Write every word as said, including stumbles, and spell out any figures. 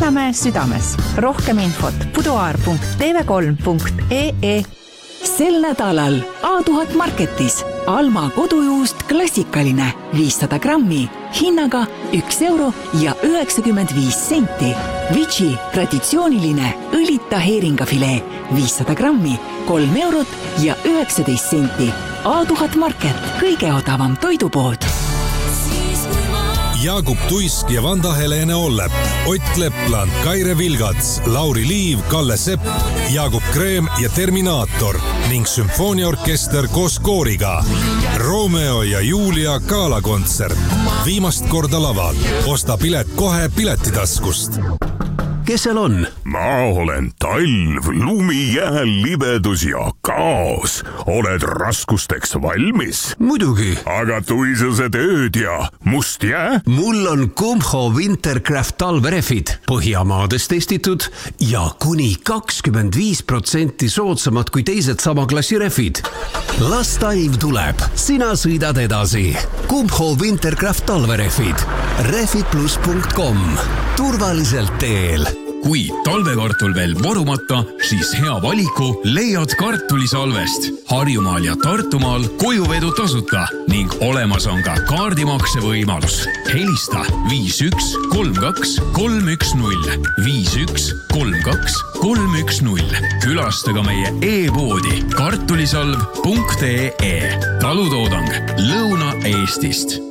Linnamäe südames. Rohkem infot buduaar punkt t v kolm punkt e e. Sel nädalal A tuhat Marketis Alma kodujuust klassikaline viissada grammi hinnaga üks euro ja üheksakümmend viis senti. Vici traditsiooniline õlita heeringafilee viissada grammi kolm eurot ja üheksateist senti. A tuhat Market, kõige odavam toidupood. Jaagup Tuisk ja Vanda-Helene Ollep, Ott Lepland, Kaire Vilgats, Lauri Liiv, Kalle Sepp, Jaagup Kreem ja Terminaator ning sümfooniaorkester koos kooriga. Romeo ja Julia gaalakontsert. Viimast korda laval. Osta pilet kohe Piletitaskust. Kes seal on? Ma olen talv, lumi, jääl, libedus ja kaos. Oled raskusteks valmis? Muidugi. Aga tuisused ööd ja must jää? Mul on Kumho Wintercraft talverefid. Põhjamaades testitud ja kuni kakskümmend viis protsenti soodsamad kui teised sama klassi refid. Las talv tuleb. Sina sõidad edasi. Kumho Wintercraft talverefid. refid plus punkt com. Turvaliselt teel. Kui talvekartul veel varumata, siis hea valiku leiad kartulisalvest. Harjumaal ja Tartumaal kojuvedu tasuta ning olemas on ka kaardimakse võimalus. Helista viis üks kolm kaks kolm üks null, viis üks kolm kaks kolm üks null. Külasta ka meie e-poodi kartulisalv punkt e e. Talutoodang Lõuna-Eestist.